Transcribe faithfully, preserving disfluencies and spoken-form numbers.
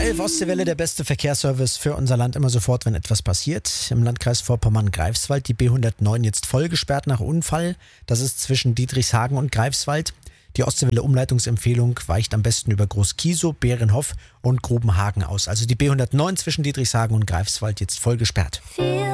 elf Ostseewelle, der beste Verkehrsservice für unser Land immer sofort, wenn etwas passiert. Im Landkreis Vorpommern-Greifswald die B hundertneun jetzt voll gesperrt nach Unfall. Das ist zwischen Dietrichshagen und Greifswald. Die Ostseewelle-Umleitungsempfehlung weicht am besten über Groß-Kiesow, Bärenhof und Grubenhagen aus. Also die B hundertneun zwischen Dietrichshagen und Greifswald jetzt voll gesperrt.